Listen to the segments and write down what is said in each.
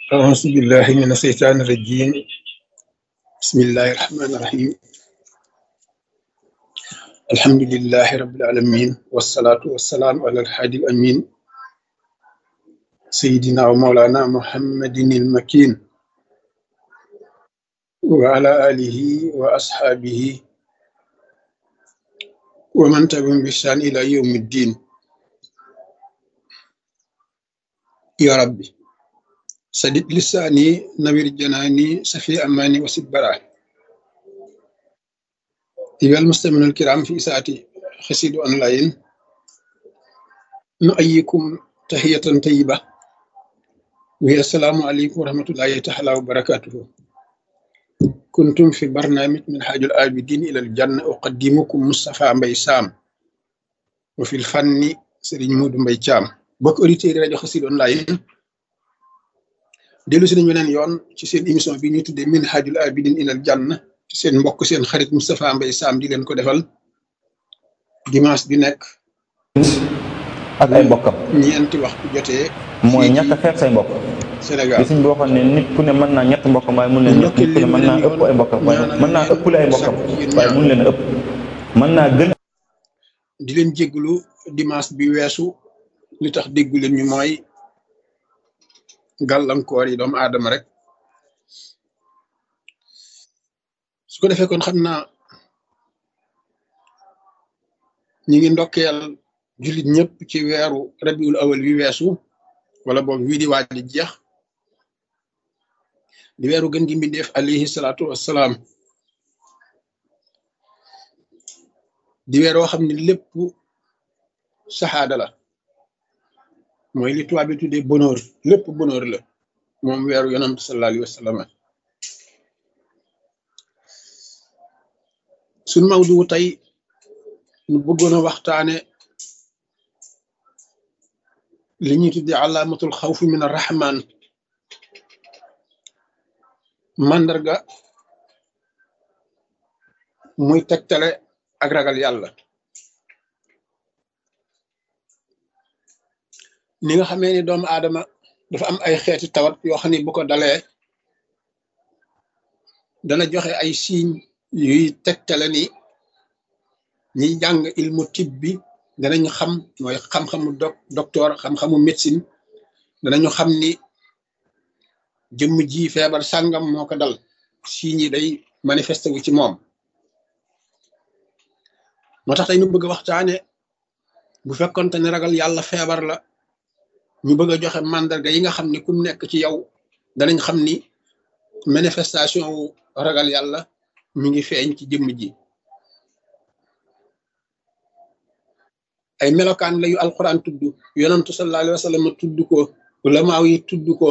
أعوذ بالله من الشيطان الرجيم. بسم الله الرحمن الرحيم. الحمد لله رب العالمين والصلاة والسلام على الحادي الأمين سيدنا ومولانا محمد المكين وعلى آله وأصحابه ومن تبعهم بإحسان إلى يوم الدين. يا ربي سدد لساني نوير جناني سفي أماني وسد براني. أيها المستمعون الكرام في إساءة خسيد أونلاين، نؤيكم تحية طيبة وهي السلام عليكم ورحمة الله تعالى وبركاته. كنتم في برنامج من حاج العابدين إلى الجنة، أقدمكم مصطفى مباي سام، وفي الفن سيرين مود مباي تيام. بوك أوديتير راديو خسيد أونلاين، dellu si nañu beneen yoon ci seen émission bi ñuy tuddee min haajul abidin ilal janna ci seen mbokk seen xarit Moustapha Mbaye Sam di leen ko defal dimanche bi nekk ak ay mbokkam ñeenti waxtu jotee mooy fii ñàkk a xeeb say mbokk. Sénégal. li suñ boo xam ne nit ku ne mën naa ñett mbokkam waaye mun leen nit ku ne mën naa ëpp ay mbokkam waaye mën naa ëppale ay mbokkam waaye mun leen a ëpp mën naa gën di leen jégglu dimanche bi weesu li tax déggu leen ñu mooy gàllankoor yi doomu aadama rek. su ko defee kon xam naa ñi ngi ndokkeel jullit ñëpp ci weeru rabiul awal wi weesu, wala boog wii di waaj di jeex, di weeru gën gi mbindeef alayhi salaatu wassalaam, di weer woo xam ne lépp saxaada la, mooy li tubaab bi tuddee bonheur, lépp bonheur la moom weeru yonant sallallahu alayhi wa sallam. suñ mawdu tey ñu bëggoon a waxtaane li ñuy tuddee alaamatul xawfi min arrahman, màndarga muy tegtale ak ragal yàlla. ni nga xamee ni doomu aadama dafa am ay xeeti tawat yoo xam ne bu ko dalee dana joxe ay signes yuy tegtale ni ñiy jàng ilmu tib bi danañu xam, mooy xam-xamu docteur, xam-xamu médecine, danañu xam ni jëmm ji feebar sàngam moo ko dal, signes yi day manifesté wu ci moom. moo tax tey ñu bëgg a waxtaane bu fekkonte ne ragal yàlla feebar la, ñu bëgg a joxe mandarga yi nga xam ni kum nekk ci yow danañ xam ni manifestation wu ragal yàlla mi ngi feeñ ci jëmm ji. ay melokaan la yu alquran tudd, yonantu sallallahu alayhi wa sallam tudd ko, ulamaaw yi tudd ko,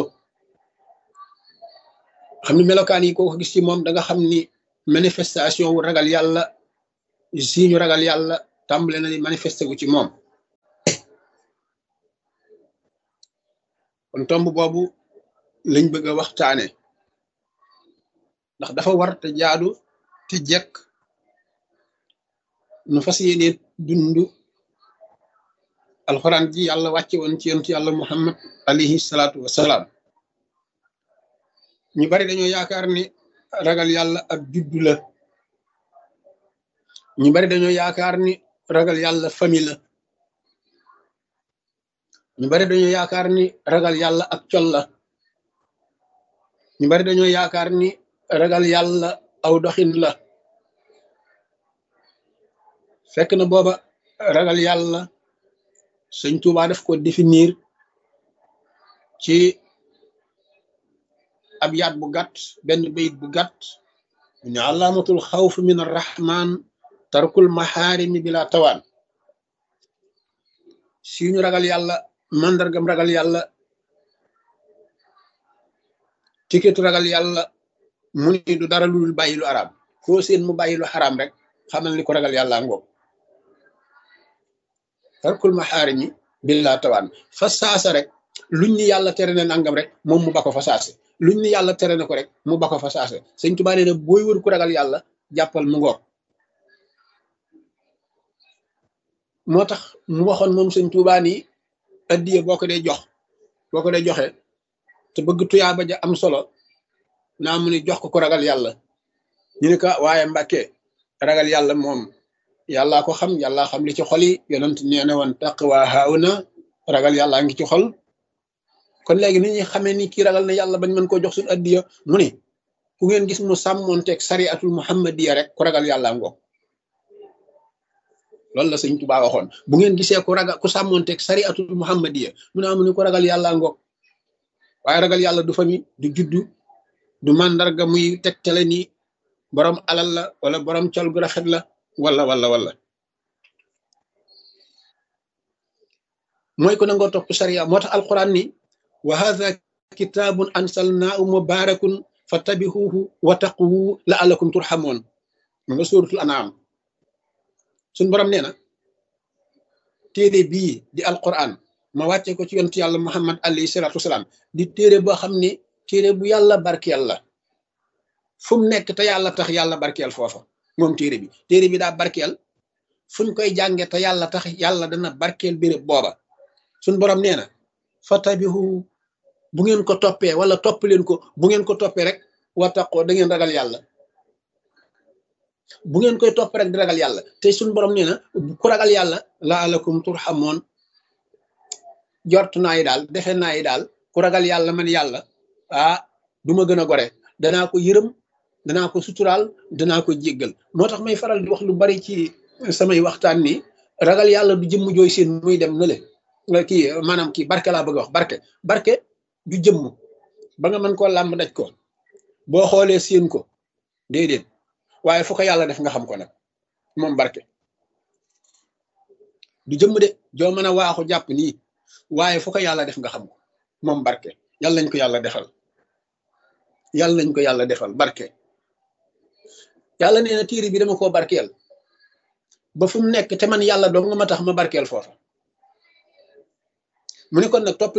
xam ni melokaan yi ko gis ci moom da nga xam ni manifestation wu ragal yàlla, si ñu ragal yàlla tàmbale na ni manifesté wu ci moom. kon tomb boobu lañ bëgg a waxtaane, ndax dafa war te jaadu te jekk nu fas yéene dund alxuraan ji yàlla wàcce woon ci yonent yàlla muhammad alayhi salaatu wassalaam. ñu bari dañoo yaakaar ni ragal yàlla ab juddu la, ñu bari dañoo yaakaar ni ragal yàlla famille la, ñu bari dañoo yaakaar ni ragal yàlla ak col la, ñu bari dañoo yaakaar ni ragal yàlla aw doxin la. fekk na booba ragal yàlla sëñ Tuubaa daf ko définir ci ab yaat bu gàtt, benn bayit bu gàtt, ne alaamatul xawf min arrahman tarkul maxaarimi bila tawaan. si ñu ragal yàlla, mandargam ragal yàlla, tiketu ragal yàlla mu ni du dara lu dul bàyyi lu araam. foo seen mu bàyyi lu xaraam rek xamal ni ko ragal yàlla ngoog. tarkul maxaarimi bila tawaan, fa saasa rek luñ ni yàlla tere na nangam rek moom mu ba ko fa saase, luñ ni yàlla tere na ko rek mu ba ko fa saase. sëñ Tuubaa nee na booy wër ku ragal yàlla jàppal mu ngoog. moo tax mu waxoon moom sëñ Tuubaa ni addiye boo ko dee joxe te bëgg tuyaaba ja am solo naa mu ni jox ko ragal yàlla ñu ne ko waaye Mbàkke ragal yàlla moom yàllaa ko xam yàllaa xam li ci xol yi yonent nee na woon taqwa hauna ragal yàllaa ngi ci xol kon léegi ni ñuy xamee ni kii ragal na yàlla bañ mën koo jox suñu addiya mu ni ku ngeen gis mu sàmmonteeg sariatul muhammadiya rek ku ragal yàlla ngoog loolu la sëñ Tuubaa waxoon bu ngeen gisee ku sàmmonteeg sariatul muhammadiya mu ne amu ni ko ragal yàlla ngoog waaye ragal yàlla du fami du juddu du màndarga muy tegtale ni borom alal la wala borom col gu rafet la wala mooy ko nangoo topp sariya moo tax alquran ni wa hadha kitabun ansalnaahu mubarakun fattabihuhu wattaqu la'allakum turhamun ma nga suratul an'am suñ borom nee na téere bii di alquran ma wàcce ko ci yontu yàlla muhammad alayhi salatu wasalaam di téere boo xam ne téere bu yàlla barkeel la fu mu nekk te yàlla tax yàlla barkeel foofa moom téere bi daa barkeel fuñ koy jànge te yàlla tax yàlla dana barkeel béréb booba suñ borom nee na fatabihu bu ngeen ko toppee wala topp leen ko bu ngeen ko toppee rek wattaqoo da ngeen ragal yàlla bu ngeen koy topp rek di ragal yàlla te suñ borom nee na ku ragal yàlla la'allakum turhamun jort naa yi daal defe naa yi daal ku ragal yàlla man yàlla du ma gën a gore danaa ko yërëm danaa ko suturaal danaa ko jéggal moo tax may faral di wax lu bari ci samay waxtaan ni ragal yàlla du jëmm jooy seen muy dem na le kii maanaam kii barke laa bëgg a wax barke du jëmm ba nga mën koo làmb daj ko boo xoolee seen ko déedéet waaye fu ko yàlla def nga xam ko nag moom barke du jëmm de joo mën a waaxu jàpp nii waaye fu ko yàlla def nga xam ko moom barke yàlla nañ ko yàlla defal yàlla nañ ko yàlla defal barke yàlla nee na téere bi dama koo barkeel ba fu mu nekk te man yàlla dong nga ma tax ma barkeel foofa mu ne kon nag topp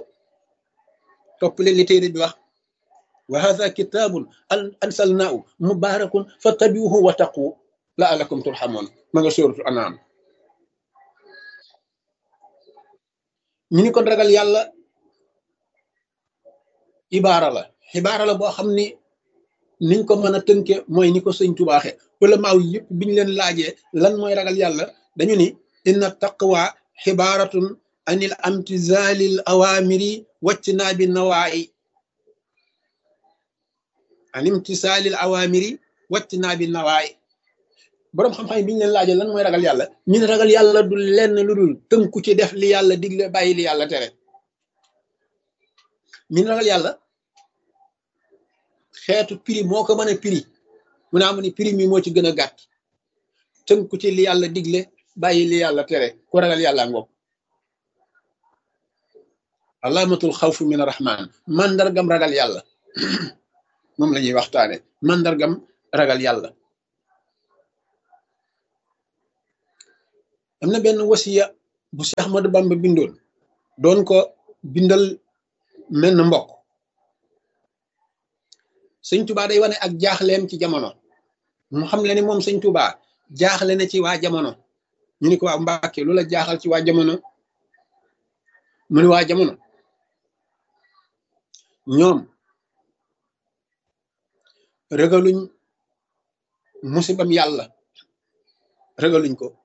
leen li téere bi wax wa hadha kitabun ansalnaahu mubarakun fattabi'uhu wattaqu la'allakum turhamun ma nga sóoratu An'am ñu ni kon ragal yàlla xibaara la boo xam ni niñ ko mën a tënke mooy ni ko sëñ Tuubaa waxe ulamaaw yëpp biñu leen laajee lan mooy ragal yàlla dañu ni inna taqwa xibaaratun anil amtizalil awamiri wajtinaabi nawaayi an imtisaalil awamiri wajtinaabi nawaayi boroom xam-xam yi biñu leen laajee lan mooy ragal yàlla ñu ne ragal yàlla du lenn lu dul tënku ci def li yàlla digle bàyyi li yàlla tere ñu ne ragal yàlla xeetu prix moo ko mën a prix mu naa mu ni prix mi moo ci gën a gàtt tënku ci li yàlla digle bàyyi li yàlla tere ku ragal yàlla ngoog alaamatul xawfu min arrahman mandargam ragal yàlla moom la ñuy waxtaane mandargam ragal yàlla am na benn wasiya bu Seex Ahmadu Bamba bindoon doon ko bindal menn mbokk sëñ Tuubaa day wane ak jaaxleem ci jamono mu xam le ni moom sëñ Tuubaa jaaxle na ci waa jamono ñu ni ko waa Mbàkke lu la jaaxal ci waa jamono mu ni waa jamono ñoom ragaluñ musibam yàlla ragaluñ ko